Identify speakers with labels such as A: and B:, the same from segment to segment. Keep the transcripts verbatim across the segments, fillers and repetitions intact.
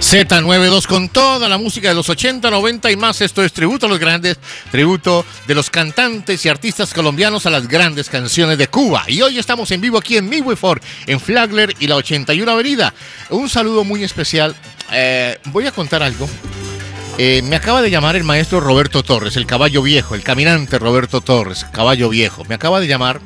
A: Z noventa y dos con toda la música de los ochenta, noventa y más. Esto es tributo a los grandes, tributo de los cantantes y artistas colombianos a las grandes canciones de Cuba. Y hoy estamos en vivo aquí en Midway Ford, en Flagler y la ochenta y una Avenida. Un saludo muy especial. Eh, voy a contar algo. Eh, me acaba de llamar el maestro Roberto Torres, el caballo viejo, el caminante Roberto Torres, caballo viejo. Me acaba de llamar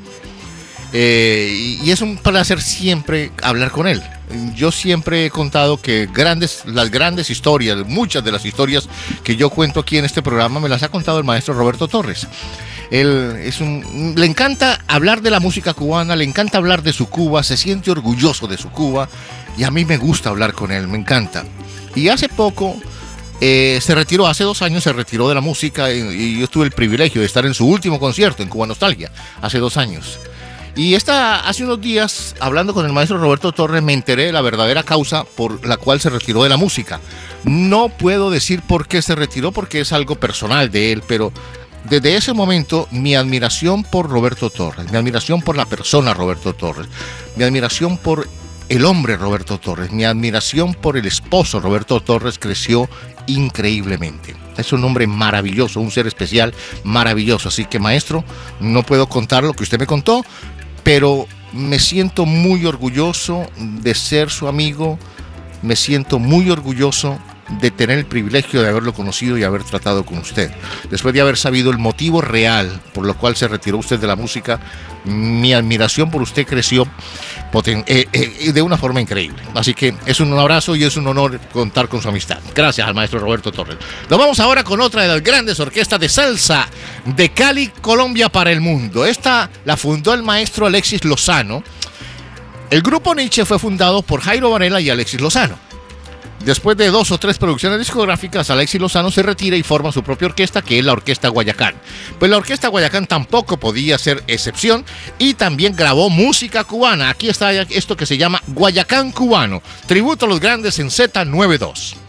A: eh, y es un placer siempre hablar con él. Yo siempre he contado que grandes, las grandes historias, muchas de las historias que yo cuento aquí en este programa me las ha contado el maestro Roberto Torres. Él es un, le encanta hablar de la música cubana, le encanta hablar de su Cuba, se siente orgulloso de su Cuba y a mí me gusta hablar con él, me encanta. Y hace poco eh, se retiró, hace dos años se retiró de la música y, y yo tuve el privilegio de estar en su último concierto en Cuba Nostalgia, hace dos años. Y esta, hace unos días, hablando con el maestro Roberto Torres, me enteré de la verdadera causa por la cual se retiró de la música. No puedo decir por qué se retiró, porque es algo personal de él, pero desde ese momento mi admiración por Roberto Torres, mi admiración por la persona Roberto Torres, mi admiración por el hombre Roberto Torres, mi admiración por el esposo Roberto Torres creció increíblemente. Es un hombre maravilloso, un ser especial maravilloso. Así que, maestro, no puedo contar lo que usted me contó, pero me siento muy orgulloso de ser su amigo, me siento muy orgulloso de tener el privilegio de haberlo conocido y haber tratado con usted. Después de haber sabido el motivo real por lo cual se retiró usted de la música, mi admiración por usted creció poten- eh, eh, de una forma increíble. Así que es un abrazo y es un honor contar con su amistad. Gracias al maestro Roberto Torres. Nos vamos ahora con otra de las grandes orquestas de salsa de Cali, Colombia para el mundo. Esta la fundó el maestro Alexis Lozano. El grupo Nietzsche fue fundado por Jairo Varela y Alexis Lozano. Después de dos o tres producciones discográficas, Alexis Lozano se retira y forma su propia orquesta, que es la Orquesta Guayacán. Pues la Orquesta Guayacán tampoco podía ser excepción y también grabó música cubana. Aquí está esto que se llama Guayacán Cubano, tributo a los grandes en Z noventa y dos.